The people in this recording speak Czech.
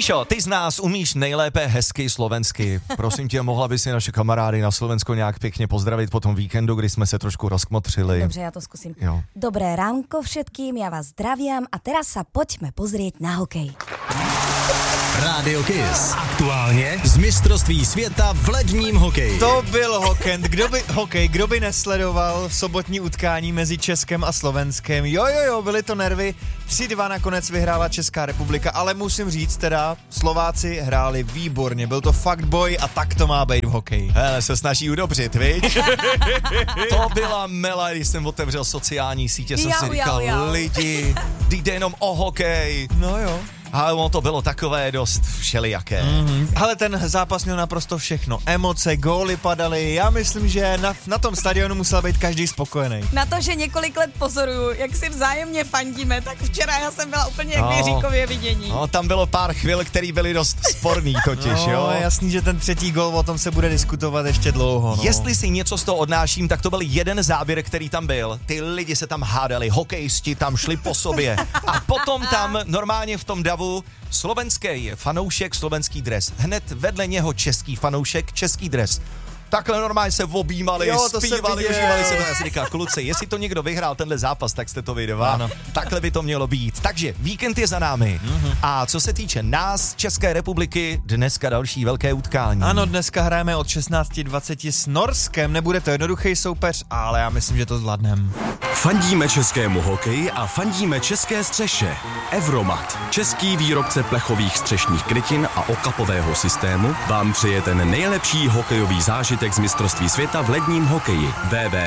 Míšo, ty z nás umíš nejlépe hezky slovensky. Prosím tě, mohla by si naše kamarády na Slovensko nějak pěkně pozdravit po tom víkendu, kdy jsme se trošku rozkmotřili. Dobře, já to zkusím. Jo. Dobré ránko všetkým, já vás zdravím a teraz sa poďme pozrieť na hokej. Rádio Kiss. Aktuálně z mistrovství světa v ledním hokeji. To byl hokej, kdo by nesledoval sobotní utkání mezi Českem a Slovenskem. Jo, byly to nervy. 3-2 nakonec vyhrála Česká republika, ale musím říct teda, Slováci hráli výborně. Byl to fakt boj a tak to má být v hokeji. Hele, se snaží udobřit, viď? To byla mela, když jsem otevřel sociální sítě, jsem si říkal, lidi, jde jenom o hokej. No jo. Ale ono to bylo takové dost všelijaké. Ale ten zápas měl naprosto všechno. Emoce, góly padaly. Já myslím, že na tom stadionu musel být každý spokojený. Na to, že několik let pozoruju, jak si vzájemně fandíme, tak včera já jsem byla úplně jak Věříkově vidění. No, tam bylo pár chvil, který byly dost sporný totiž, jo. Jasný, že ten třetí gól, o tom se bude diskutovat ještě dlouho. No. Jestli si něco z toho odnáším, tak to byl jeden záběr, který tam byl. Ty lidi se tam hádali, hokejisti tam šli po sobě. A potom tam normálně v tom davu slovenský fanoušek, slovenský dres. Hned vedle něho český fanoušek, český dres. Takhle normálně se objímali, zpívali, užívali se to. Já si říkal, kluci, jestli to někdo vyhrál tenhle zápas, tak jste to vydava. Ano. Takhle by to mělo být. Takže víkend je za námi. A co se týče nás, České republiky, dneska další velké utkání. Ano, dneska hrajeme od 16:20 s Norskem. Nebude to jednoduchý soupeř, ale já myslím, že to zvládneme. Fandíme českému hokeji a fandíme české střeše. Evromat, český výrobce plechových střešních krytin a okapového systému, vám přeje ten nejlepší hokejový zážitek z mistrovství světa v ledním hokeji.